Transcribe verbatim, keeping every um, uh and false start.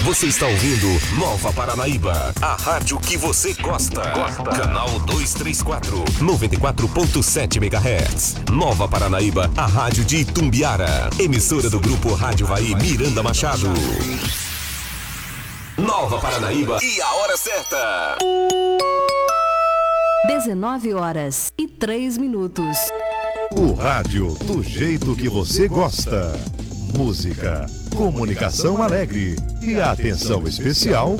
Você está ouvindo Nova Paranaíba, a rádio que você gosta. Gosta. Canal duzentos e trinta e quatro, noventa e quatro ponto sete megahertz. Nova Paranaíba, a rádio de Itumbiara. Emissora do grupo Rádio Vai Miranda Machado. Nova Paranaíba e a hora certa. dezenove horas e três minutos. O rádio do jeito que você gosta. Música, comunicação alegre e atenção especial